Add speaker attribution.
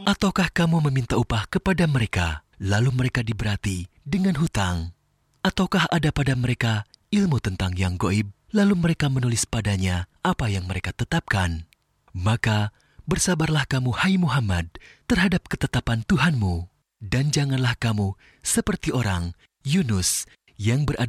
Speaker 1: Ataukah kamu meminta upah kepada mereka, lalu mereka diberati dengan hutang? Ataukah ada pada mereka ilmu tentang yang gaib, lalu mereka menulis padanya apa yang mereka tetapkan? Maka bersabarlah kamu, hai Muhammad, terhadap ketetapan Tuhanmu. Dan janganlah kamu seperti orang Yunus yang berada